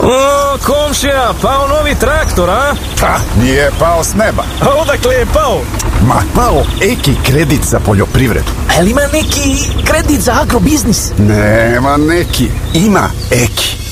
O, komšija, pao novi traktor, a? Ha, nije pao s neba. A odakle je pao? Ma, pao Eki kredit za poljoprivredu. A li ima neki kredit za agrobiznis? Nema neki, ima Eki.